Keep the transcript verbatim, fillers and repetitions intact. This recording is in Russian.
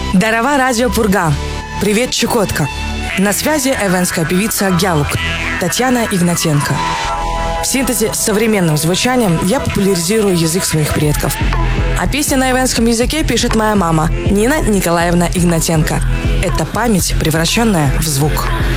Дарова радио Пурга. Привет, Чукотка. На связи эвенская певица Гялук Татьяна Игнатенко. В синтезе с современным звучанием я популяризирую язык своих предков. А песни на эвенском языке пишет моя мама Нина Николаевна Игнатенко. Это память, превращенная в звук.